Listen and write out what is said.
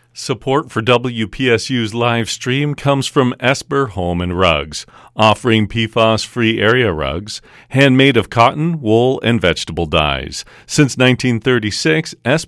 Support for WPSU's live stream comes from Esper Home and Rugs, offering PFAS-free area rugs, handmade of cotton, wool, and vegetable dyes. Since 1936, Esper